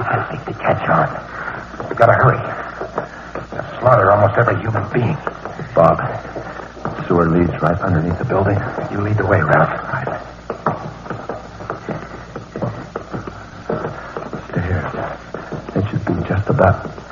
I think they catch on. We gotta hurry. They'll slaughter almost every human being. Bob, the sewer leads right underneath the building. You lead the way, Ralph. Right. Stairs. They should be just about